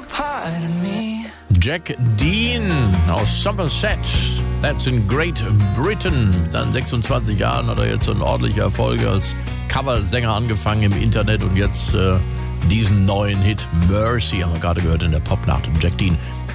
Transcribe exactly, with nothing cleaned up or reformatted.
Jack Dean aus Somerset, that's in Great Britain. Mit seinen sechsundzwanzig Jahren hat er jetzt einen ordentlichen Erfolg als Coversänger angefangen im Internet und jetzt äh, diesen neuen Hit Mercy haben wir gerade gehört in der Popnacht. Und Jack Dean